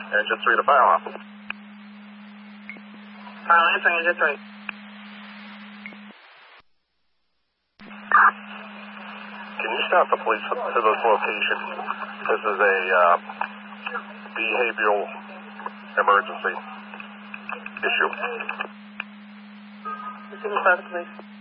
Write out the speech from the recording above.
Engine 3 to fire off. Answering Engine 3. Can you stop the police to this location? This is a behavioral emergency issue. Receiving 5, please.